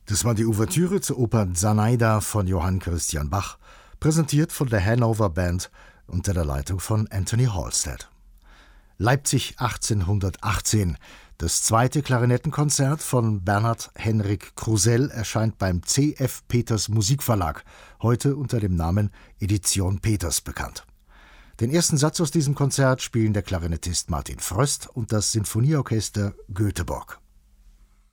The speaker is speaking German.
Das war die Ouvertüre zur Oper Zanaida von Johann Christian Bach, präsentiert von der Hanover Band unter der Leitung von Anthony Halstead. Leipzig 1818. Das zweite Klarinettenkonzert von Bernhard Henrik Krusell erscheint beim C.F. Peters Musikverlag, heute unter dem Namen Edition Peters bekannt. Den ersten Satz aus diesem Konzert spielen der Klarinettist Martin Fröst und das Sinfonieorchester Göteborg.